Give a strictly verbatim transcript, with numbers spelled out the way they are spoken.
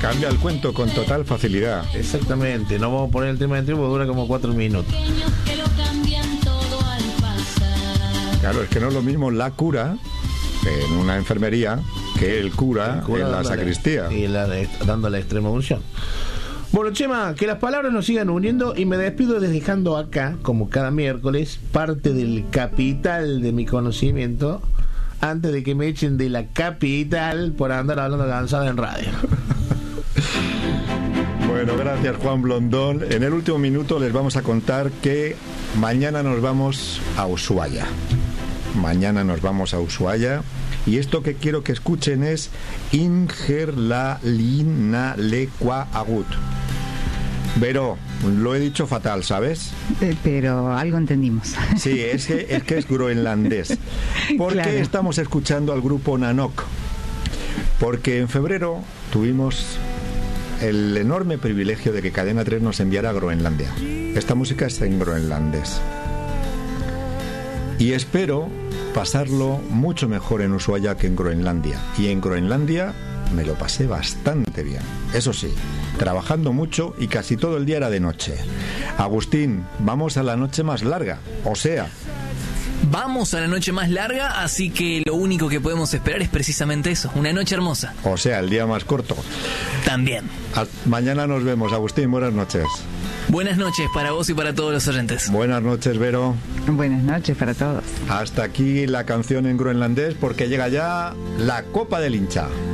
Cambia el cuento con total facilidad. Exactamente, no vamos a poner el tema de tribu, dura como cuatro minutos. Claro, es que no es lo mismo la cura en una enfermería que el cura, el cura en la sacristía. Y la de, dando la extrema unción. Bueno, Chema, que las palabras nos sigan uniendo y me despido dejando acá, como cada miércoles, parte del capital de mi conocimiento antes de que me echen de la capital por andar hablando cansado en radio. Bueno, gracias Juan Blondón. En el último minuto les vamos a contar que mañana nos vamos a Ushuaia. Mañana nos vamos a Ushuaia. Y esto que quiero que escuchen es Inger la Lina Lequa Agut. Vero, lo he dicho fatal, ¿sabes? Eh, pero algo entendimos. Sí, es que es, que es groenlandés. ¿Por Claro. qué estamos escuchando al grupo Nanok? Porque en febrero tuvimos el enorme privilegio de que Cadena tres nos enviara a Groenlandia. Esta música está en groenlandés. Y espero pasarlo mucho mejor en Ushuaia que en Groenlandia. Y en Groenlandia me lo pasé bastante bien. Eso sí, trabajando mucho y casi todo el día era de noche. Agustín, vamos a la noche más larga. O sea, vamos a la noche más larga, así que lo único que podemos esperar es precisamente eso, una noche hermosa. O sea, el día más corto. También. A- mañana nos vemos, Agustín, buenas noches. Buenas noches para vos y para todos los oyentes. Buenas noches, Vero. Buenas noches para todos. Hasta aquí la canción en groenlandés porque llega ya la Copa del Hincha.